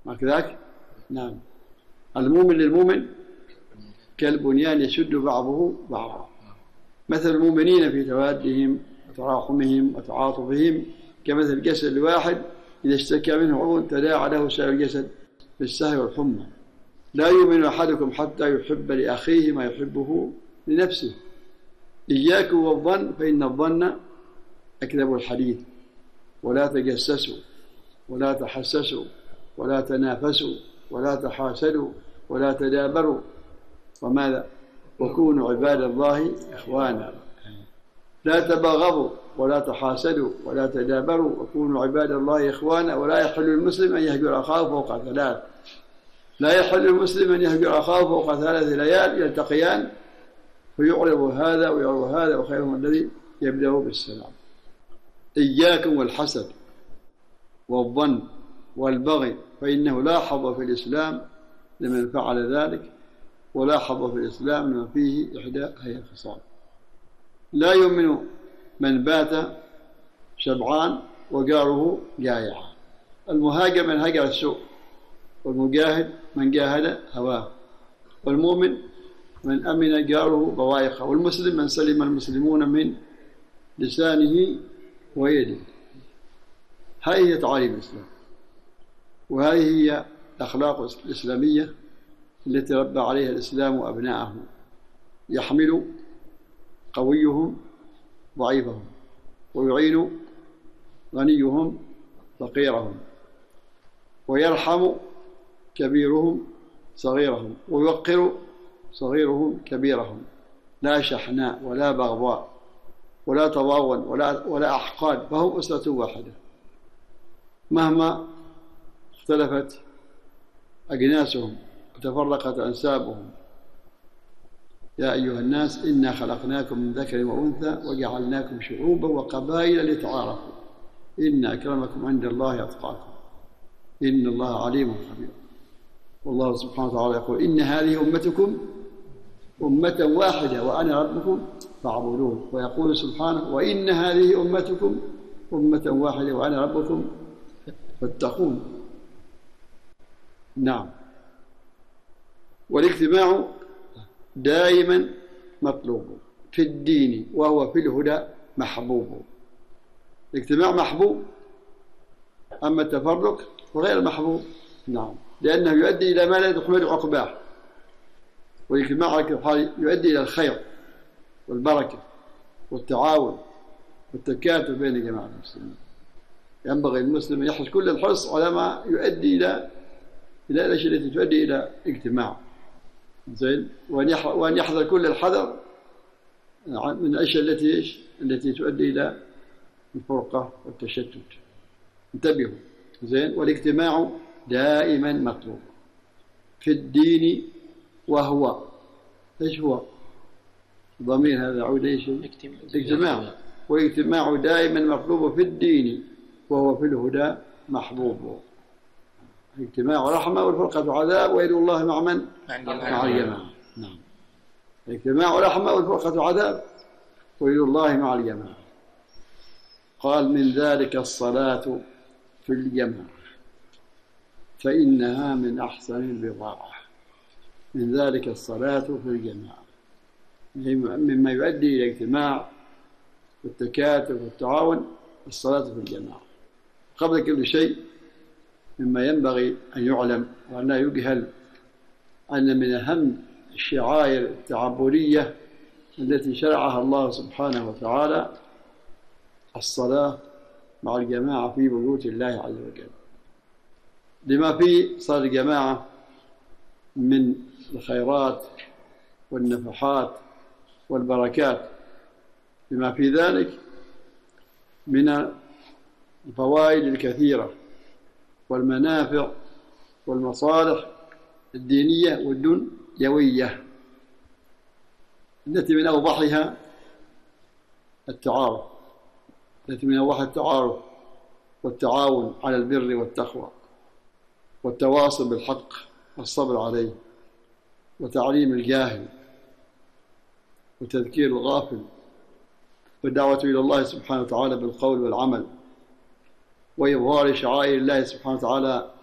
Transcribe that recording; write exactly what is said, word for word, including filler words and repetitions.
ما كذاك؟ نعم. المؤمن للمؤمن كالبنيان يشد بعضه بعضا. مثل المؤمنين في توادهم وتراحمهم وتعاطفهم كمثل الجسد الواحد إذا اشتكى منه عضو تداعى له سائر الجسد بالسهر والحمى. لا يؤمن أحدكم حتى يحب لأخيه ما يحبه لنفسه. إياكم والظن فإن الظن أكذب الحديث. ولا تجسسوا ولا تحسسوا ولا تنافسوا ولا تحاسدوا ولا تدابروا. وماذا؟ وكونوا عباد الله إخوانا. لا تباغضوا ولا تحاسدوا ولا تدابروا وكونوا عباد الله إخوانا. ولا يحل المسلم أن يهجر أخاه فوق ثلاث. لا يحل المسلم أن يهجر أخاه فوق ثلاث ليال يلتقيان فيعرض هذا ويعرض هذا وخيرهم الذي يبدأ بالسلام. إياكم والحسد والظن والبغي فإنه لا حظ في الإسلام لمن فعل ذلك ولا حظ في الإسلام لمن فيه إحدى هذه الخصال. لا يؤمن من بات شبعان وجاره جائعا. المهاجر من هجر السوء والمجاهد من جاهد هواه. والمؤمن من أمن جاره بوائقه. والمسلم من سلم المسلمون من لسانه ويده. هذه هي تعاليم الإسلام وهذه هي الأخلاق الإسلامية التي ربى عليها الإسلام أبناءه. يحمل قويهم ضعيفهم ويعين غنيهم فقيرهم ويرحم كبيرهم صغيرهم ويوقر صغيرهم كبيرهم. لا شحناء ولا بغضاء ولا تضاون ولا, ولا أحقاد فهم أسرة واحدة مهما اختلفت أجناسهم وتفرقت أنسابهم. يا أيها الناس إنا خلقناكم من ذكر وأنثى وجعلناكم شعوبا وقبائل لتعارفوا إن أكرمكم عند الله أتقاكم إن الله عليم خبير. والله سبحانه وتعالى يقول إن هذه أمتكم أمة واحدة وأنا ربكم فاعبدون. ويقول سبحانه وإن هذه أمتكم أمة واحدة وأنا ربكم فاتقون. نعم. والاجتماع دائما مطلوب في الدين وهو في الهدى محبوب. الاجتماع محبوب أما التفرق وغير محبوب. نعم. لأنه يؤدي إلى ما لا تحمل عقباه. والاجتماع يؤدي إلى الخير والبركة والتعاون والتكاتف بين جماعة المسلمين. ينبغي المسلم أن يحرص كل الحرص على ما يؤدي إلى إلى الأشياء التي تؤدي إلى اجتماع زين. وأن يحذر كل الحذر من الأشياء التي التي تؤدي إلى الفرقة والتشتت. انتبهوا زين. والاجتماع دائما مطلوب في الدين وهو ايش هو؟ ضمير هذا عود ايش؟ الاجتماع. والاجتماع دائما مطلوب في الدين وهو في الهدى محبوب. الاجتماع رحمة والفرقة عذاب ويد الله مع من؟ مع الجماعة. نعم. الاجتماع رحمة والفرقة عذاب ويد الله مع الجماعة. قال من ذلك الصلاة في الجماعة فإنها من أحسن البضاعة. من ذلك الصلاة في الجماعة مما يؤدي إلى الاجتماع والتكاتف والتعاون الصلاة في الجماعة. قبل كل شيء مما ينبغي أن يعلم وأن لا يجهل أن من أهم الشعائر التعبدية التي شرعها الله سبحانه وتعالى الصلاة مع الجماعة في بيوت الله عز وجل لما في صلاة الجماعة من الخيرات والنفحات والبركات بما في ذلك من الفوائد الكثيرة والمنافع والمصالح الدينية والدنيوية التي من أوضحها التعارف التي من أوضح التعارف والتعاون على البر والتقوى والتواصل بالحق والصبر عليه وتعليم الجاهل وتذكير الغافل والدعوة إلى الله سبحانه وتعالى بالقول والعمل وإظهار شعائر الله سبحانه وتعالى